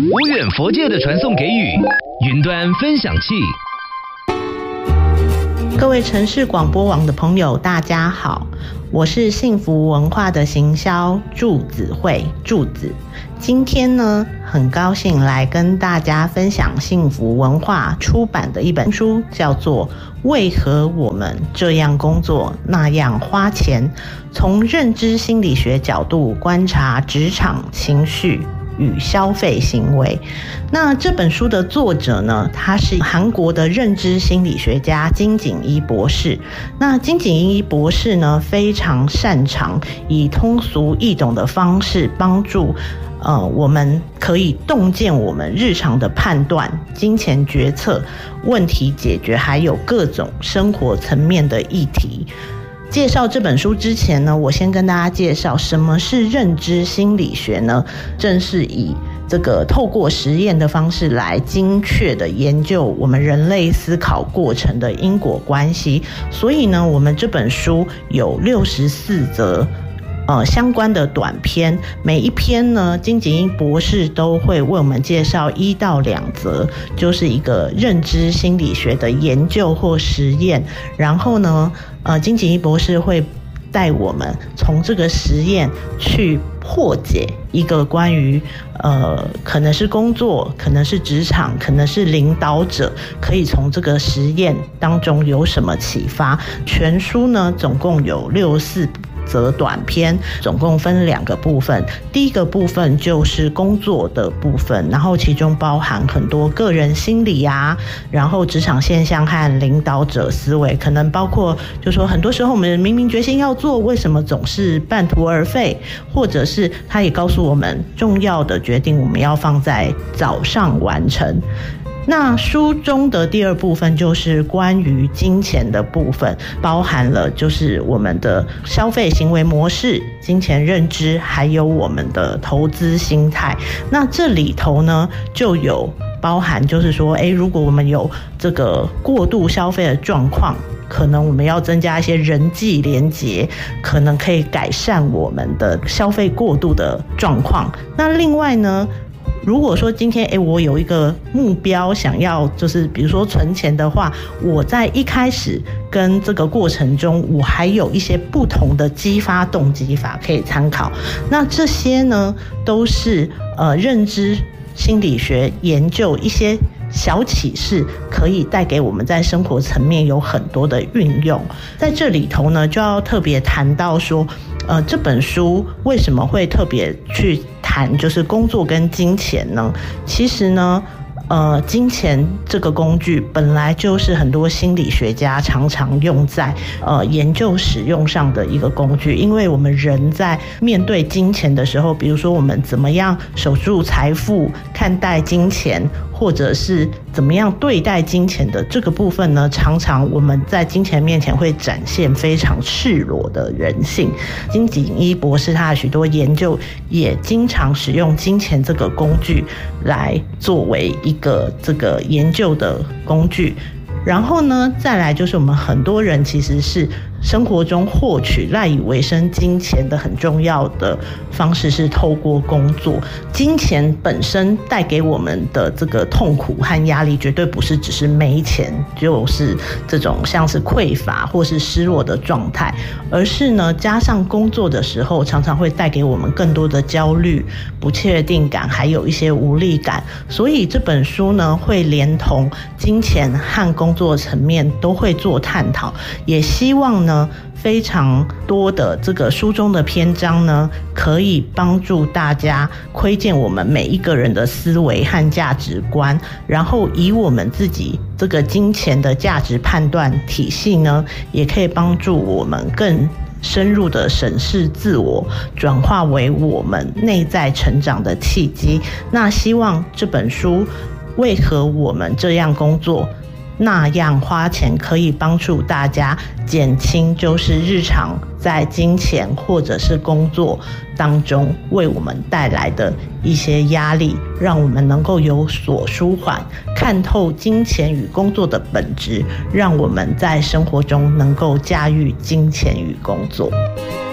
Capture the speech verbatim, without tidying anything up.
无远佛界的传送给予，云端分享器。 各位城市广播网的朋友大家好，我是幸福文化的行销祝子慧祝子。今天呢，很高兴来跟大家分享幸福文化出版的一本书，叫做《为何我们这样工作那样花钱》，从认知心理学角度观察职场情绪与消费行为。那这本书的作者呢，他是韩国的认知心理学家金景一博士。那金景一博士呢，非常擅长以通俗易懂的方式帮助呃，我们可以洞见我们日常的判断、金钱决策、问题解决，还有各种生活层面的议题。介绍这本书之前呢，我先跟大家介绍什么是认知心理学呢？正是以这个透过实验的方式来精确的研究我们人类思考过程的因果关系。所以呢，我们这本书有六十四则呃，相关的短篇，每一篇呢，金景一博士都会为我们介绍一到两则，就是一个认知心理学的研究或实验。然后呢，呃，金景一博士会带我们从这个实验去破解一个关于呃，可能是工作，可能是职场，可能是领导者，可以从这个实验当中有什么启发。全书呢，总共有六十四则短篇，总共分两个部分。第一个部分就是工作的部分，然后其中包含很多个人心理啊，然后职场现象和领导者思维，可能包括就说很多时候我们明明决心要做，为什么总是半途而废，或者是他也告诉我们重要的决定我们要放在早上完成。那书中的第二部分就是关于金钱的部分，包含了就是我们的消费行为模式、金钱认知，还有我们的投资心态。那这里头呢，就有包含就是说，诶，如果我们有这个过度消费的状况，可能我们要增加一些人际连结，可能可以改善我们的消费过度的状况。那另外呢，如果说今天诶我有一个目标想要就是比如说存钱的话，我在一开始跟这个过程中我还有一些不同的激发动机法可以参考。那这些呢都是呃认知心理学研究一些小启示，可以带给我们在生活层面有很多的运用。在这里头呢，就要特别谈到说呃，这本书为什么会特别去谈就是工作跟金钱呢？其实呢呃，金钱这个工具本来就是很多心理学家常常用在呃研究使用上的一个工具。因为我们人在面对金钱的时候，比如说我们怎么样守住财富、看待金钱，或者是怎么样对待金钱的这个部分呢，常常我们在金钱面前会展现非常赤裸的人性。金景一博士他的许多研究也经常使用金钱这个工具来作为一个这个研究的工具。然后呢，再来就是我们很多人其实是生活中获取赖以为生金钱的很重要的方式是透过工作。金钱本身带给我们的这个痛苦和压力，绝对不是只是没钱，就是这种像是匮乏或是失落的状态，而是呢加上工作的时候，常常会带给我们更多的焦虑、不确定感，还有一些无力感。所以这本书呢，会连同金钱和工作层面都会做探讨，也希望呢非常多的这个书中的篇章呢，可以帮助大家窥见我们每一个人的思维和价值观，然后以我们自己这个金钱的价值判断体系呢，也可以帮助我们更深入的审视自我，转化为我们内在成长的契机。那希望这本书为何我们这样工作那样花钱，可以帮助大家减轻就是日常在金钱或者是工作当中为我们带来的一些压力，让我们能够有所舒缓，看透金钱与工作的本质，让我们在生活中能够驾驭金钱与工作。